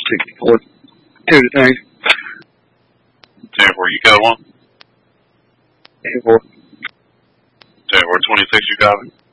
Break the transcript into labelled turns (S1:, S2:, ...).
S1: 64. Two things.
S2: 10-4, you got one?
S1: 10-4.
S2: 10-4, 26, you got it?